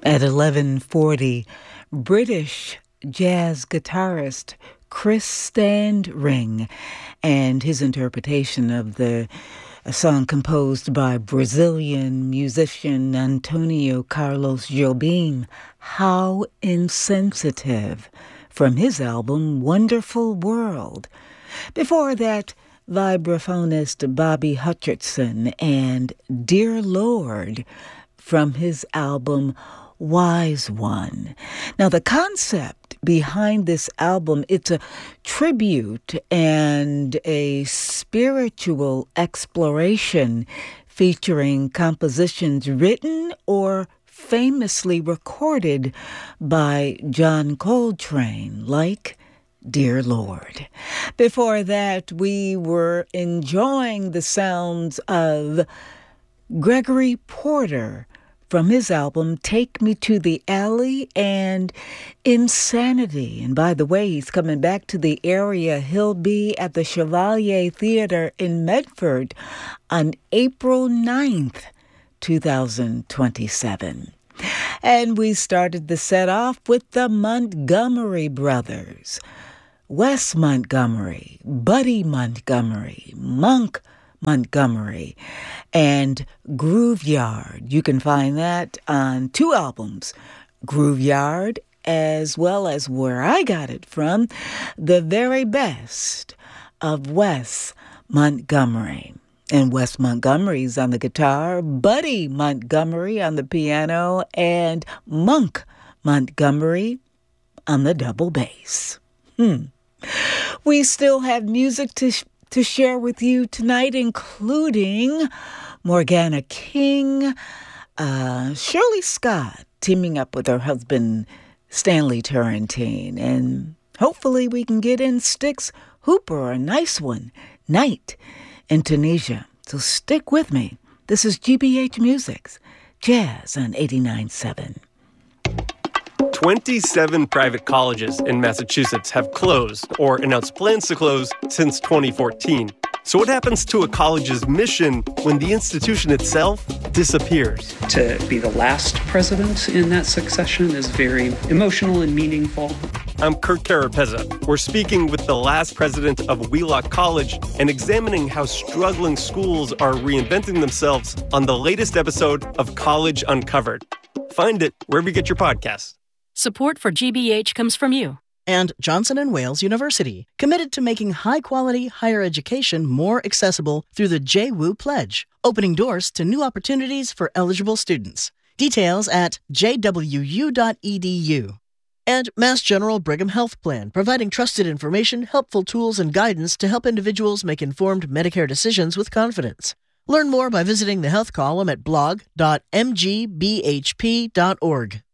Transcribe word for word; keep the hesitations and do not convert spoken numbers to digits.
At eleven forty, British jazz guitarist Chris Standring and his interpretation of the a song composed by Brazilian musician Antonio Carlos Jobim, How Insensitive, from his album Wonderful World. Before that, vibraphonist Bobby Hutcherson and Dear Lord from his album Wise One. Now, the concept behind this album, it's a tribute and a spiritual exploration featuring compositions written or famously recorded by John Coltrane, like Dear Lord. Before that, we were enjoying the sounds of Gregory Porter from his album Take Me to the Alley and Insanity. And by the way, he's coming back to the area. He'll be at the Chevalier Theater in Medford on April ninth, twenty twenty-seven. And we started the set off with the Montgomery Brothers. Wes Montgomery, Buddy Montgomery, Monk Montgomery, and Grooveyard. You can find that on two albums, Grooveyard, as well as where I got it from, The Very Best of Wes Montgomery. And Wes Montgomery's on the guitar, Buddy Montgomery on the piano, and Monk Montgomery on the double bass. Hmm. We still have music to sh- to share with you tonight, including Morgana King, uh, Shirley Scott teaming up with her husband Stanley Turrentine, and hopefully we can get in Styx Hooper, a nice one, Night in Tunisia. So stick with me. This is G B H Music's Jazz on eighty-nine point seven. twenty-seven private colleges in Massachusetts have closed or announced plans to close since twenty fourteen. So what happens to a college's mission when the institution itself disappears? To be the last president in that succession is very emotional and meaningful. I'm Kurt Carapezza. We're speaking with the last president of Wheelock College and examining how struggling schools are reinventing themselves on the latest episode of College Uncovered. Find it wherever you get your podcasts. Support for G B H comes from you. And Johnson and Wales University, committed to making high-quality higher education more accessible through the J W U Pledge, opening doors to new opportunities for eligible students. Details at j w u dot e d u. And Mass General Brigham Health Plan, providing trusted information, helpful tools, and guidance to help individuals make informed Medicare decisions with confidence. Learn more by visiting the health column at blog dot m g b h p dot org.